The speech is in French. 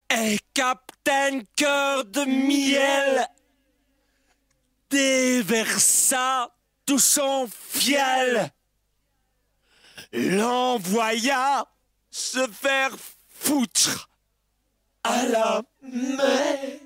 Et Captain Cœur de Miel déversa tout son fiel, l'envoya se faire foutre à la mer.